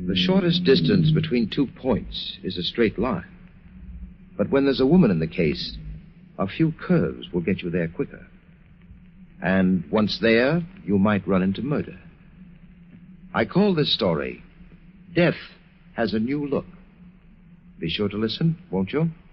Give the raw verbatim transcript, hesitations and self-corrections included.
The shortest distance between two points is a straight line. But when there's a woman in the case, a few curves will get you there quicker. And once there, you might run into murder. I call this story, Death Has a New Look. Be sure to listen, won't you?